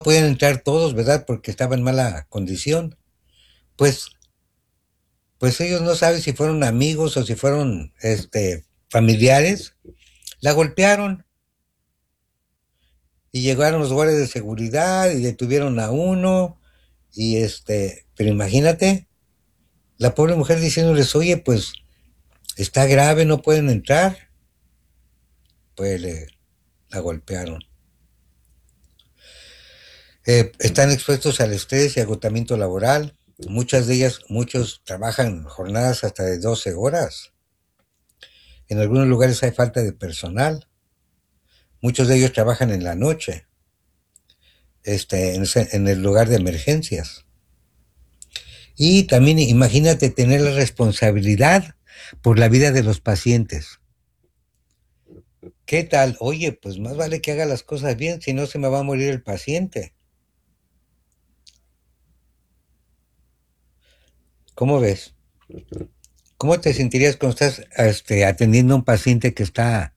podían entrar todos, ¿verdad? Porque estaba en mala condición. Pues, pues ellos no saben si fueron amigos o si fueron, familiares. La golpearon y llegaron los guardias de seguridad y detuvieron a uno y pero imagínate, la pobre mujer diciéndoles, oye, pues está grave, no pueden entrar. Pues la golpearon. Están expuestos al estrés y agotamiento laboral. Muchas de ellas, muchos trabajan jornadas hasta de 12 horas. En algunos lugares hay falta de personal. Muchos de ellos trabajan en la noche, en el lugar de emergencias. Y también imagínate tener la responsabilidad por la vida de los pacientes. ¿Qué tal? Oye, pues más vale que haga las cosas bien, si no se me va a morir el paciente. ¿Cómo ves? ¿Cómo te sentirías cuando estás atendiendo a un paciente que está